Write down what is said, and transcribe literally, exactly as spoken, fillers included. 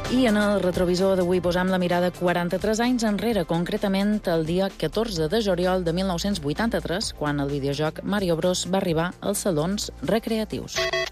I en el retrovisor d'avui posam la mirada quaranta-tres anys enrere, concretament el dia catorze de juliol de mil nou-cents vuitanta-tres, quan el videojoc Mario Bros va arribar als salons recreatius.